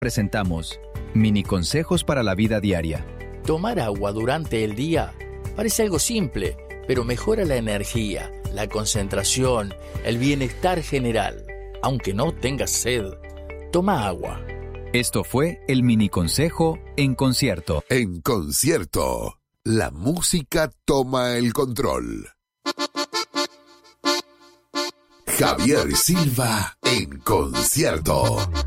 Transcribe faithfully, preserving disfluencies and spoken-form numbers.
Presentamos mini consejos para la vida diaria. Tomar agua durante el día parece algo simple, pero mejora la energía, la concentración, el bienestar general. Aunque no tengas sed, toma agua. Esto fue el mini consejo en concierto. En concierto, la música toma el control. Javier Silva en concierto.